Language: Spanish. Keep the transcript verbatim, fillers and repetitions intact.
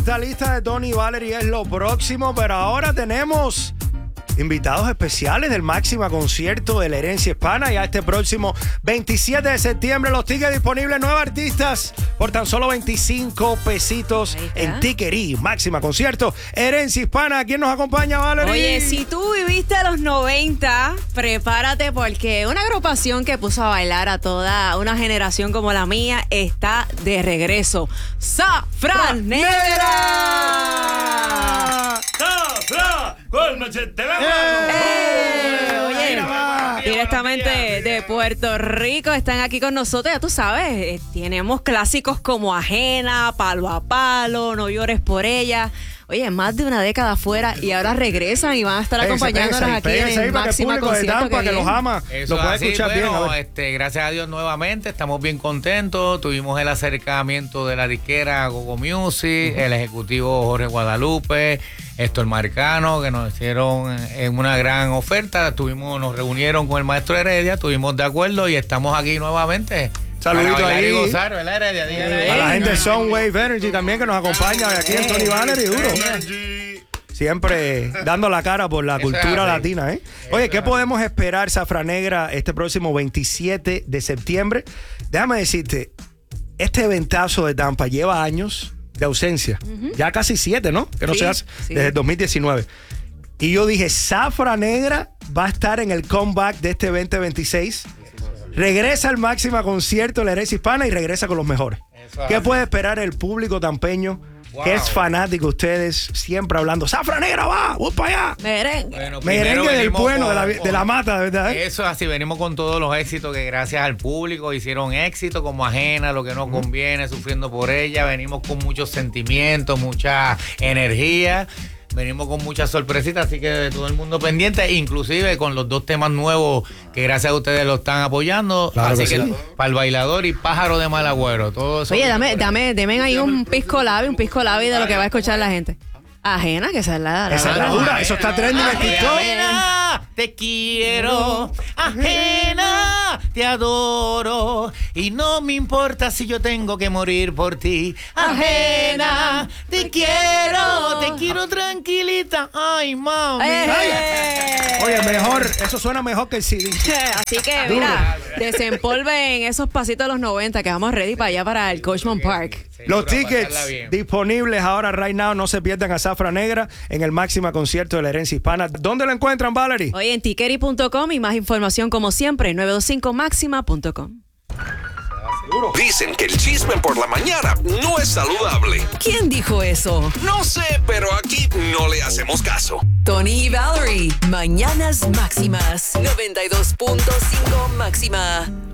lista de Tony y Valerie es lo próximo, pero ahora tenemos invitados especiales del Máxima Concierto de la Herencia Hispana. Ya este próximo veintisiete de septiembre, los tickets disponibles, nueve artistas por tan solo veinticinco pesitos en Tickerí. Máxima Concierto, Herencia Hispana. ¿Quién nos acompaña, Valerie? Oye, si tú viviste los noventa, prepárate porque una agrupación que puso a bailar a toda una generación como la mía está de regreso. ¡Safranegra! ¡Safra! ¡Con machete la mano! ¡Eh! Oye, directamente de Puerto Rico están aquí con nosotros. Ya tú sabes, eh, tenemos clásicos como Ajena, Palo a Palo, No llores por ella. Oye, más de una década afuera y ahora regresan y van a estar acompañándonos aquí en el Máxima Concierto. Que, que los ama, Eso lo puede así, escuchar bueno, bien. A este, gracias a Dios nuevamente, estamos bien contentos. Tuvimos el acercamiento de la disquera Gogo Music, uh-huh. el ejecutivo Jorge Guadalupe, Héctor Marcano, que nos hicieron en una gran oferta. Tuvimos, nos reunieron con el maestro Heredia, estuvimos de acuerdo y estamos aquí nuevamente. Saludito ahí. Y gozar, ¿verdad, Heredia? A la gente de Soundwave Energy también que nos acompaña aquí en Tony Valerie, duro. Siempre dando la cara por la Eso cultura latina, ¿eh? Oye, ¿qué podemos esperar, Safranegra, este próximo veintisiete de septiembre? Déjame decirte, este eventazo de Tampa lleva años de ausencia. Uh-huh. Ya casi siete, ¿no? Que no sí, se hace sí. desde el dos mil diecinueve. Y yo dije, Safranegra va a estar en el comeback de este veinte veintiséis. Regresa al Máxima Concierto de la Herencia Hispana y regresa con los mejores. Eso ¿Qué hace. puede esperar el público tampeño? Wow. Que es fanático de ustedes, siempre hablando, ¡Safranegra va! ¡Voy para allá! Merengue. Bueno, Merengue del bueno, con, de, la, de la mata, ¿verdad? Eso así, venimos con todos los éxitos que gracias al público hicieron éxito, como Ajena, Lo que nos conviene, Sufriendo por ella. Venimos con muchos sentimientos, mucha energía. Venimos con muchas sorpresitas, así que todo el mundo pendiente, inclusive con los dos temas nuevos que gracias a ustedes lo están apoyando. Claro así que, que sí. Para el bailador y Pájaro de Mal Agüero. Todo eso. Oye, dame, dame, deme ahí un pisco labi, un pisco labi de lo que va a escuchar la gente. Ajena, que esa es la... Esa es la dura, eso está trending en TikTok. Ajena, te quiero, ajena, te adoro, y no me importa si yo tengo que morir por ti. Ajena, te quiero, te quiero tranquilita. Ay, mami. ¡Eh! Oye, mejor, eso suena mejor que el C D. Así que, mira, desempolven esos pasitos de los noventa que vamos ready para allá para el Coachman Park. Los tickets disponibles ahora, right now, no se pierdan a Safranegra en el Máxima Concierto de la Herencia Hispana. ¿Dónde lo encuentran, Valerie? Hoy en tickery punto com y más información como siempre, nueve dos cinco máxima punto com. Dicen que el chisme por la mañana no es saludable. ¿Quién dijo eso? No sé, pero aquí no le hacemos caso. Tony y Valerie, Mañanas Máximas, noventa y dos punto cinco Máxima.